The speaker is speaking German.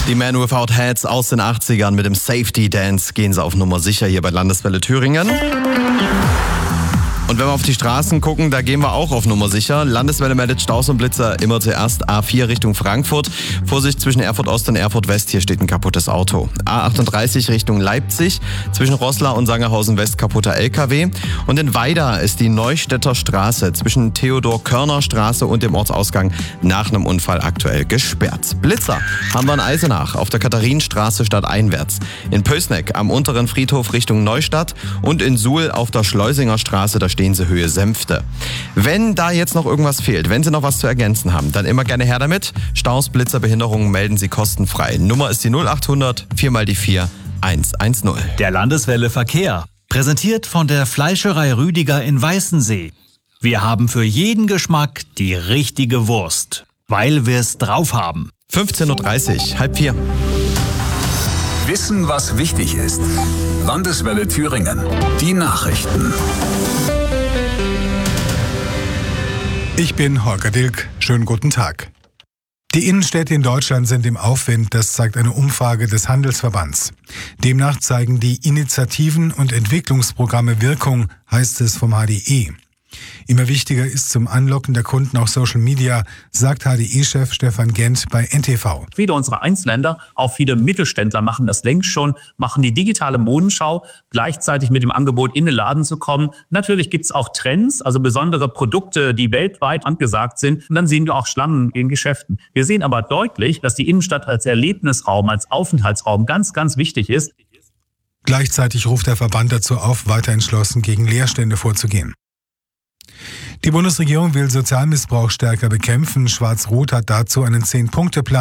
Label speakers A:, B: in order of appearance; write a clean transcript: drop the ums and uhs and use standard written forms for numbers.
A: Die Man Without Hats aus den 80ern mit dem Safety Dance gehen sie auf Nummer sicher hier bei Landeswelle Thüringen. Und wenn wir auf die Straßen gucken, da gehen wir auch auf Nummer sicher. Landeswelle meldet Staus und Blitzer immer zuerst A4 Richtung Frankfurt. Vorsicht zwischen Erfurt Ost und Erfurt West, hier steht ein kaputtes Auto. A38 Richtung Leipzig, zwischen Roßla und Sangerhausen West kaputter LKW. Und in Weida ist die Neustädter Straße zwischen Theodor-Körner-Straße und dem Ortsausgang nach einem Unfall aktuell gesperrt. Blitzer haben wir in Eisenach auf der Katharinenstraße stadteinwärts. In Pößneck am unteren Friedhof Richtung Neustadt und in Suhl auf der Schleusinger Straße, da stehen sie Höhe Senfte. Wenn da jetzt noch irgendwas fehlt, wenn Sie noch was zu ergänzen haben, dann immer gerne her damit. Staus, Blitzer, Behinderungen melden Sie kostenfrei. Nummer ist die 0800 4 mal die 4 110.
B: Der Landeswelle Verkehr. Präsentiert von der Fleischerei Rüdiger in Weißensee. Wir haben für jeden Geschmack die richtige Wurst, weil wir es drauf haben.
A: 15.30 Uhr, halb 4.
C: Wissen, was wichtig ist. Landeswelle Thüringen. Die Nachrichten.
D: Ich bin Holger Dilk. Schönen guten Tag. Die Innenstädte in Deutschland sind im Aufwind, das zeigt eine Umfrage des Handelsverbands. Demnach zeigen die Initiativen und Entwicklungsprogramme Wirkung, heißt es vom HDE. Immer wichtiger ist zum Anlocken der Kunden auch Social Media, sagt HDE-Chef Stefan Gent bei NTV.
E: Viele unserer Einzelländer, auch viele Mittelständler machen das längst schon, machen die digitale Modenschau, gleichzeitig mit dem Angebot in den Laden zu kommen. Natürlich gibt's auch Trends, also besondere Produkte, die weltweit angesagt sind. Und dann sehen wir auch Schlangen in Geschäften. Wir sehen aber deutlich, dass die Innenstadt als Erlebnisraum, als Aufenthaltsraum ganz, ganz wichtig ist.
D: Gleichzeitig ruft der Verband dazu auf, weiter entschlossen gegen Leerstände vorzugehen. Die Bundesregierung will Sozialmissbrauch stärker bekämpfen. Schwarz-Rot hat dazu einen 10-Punkte-Plan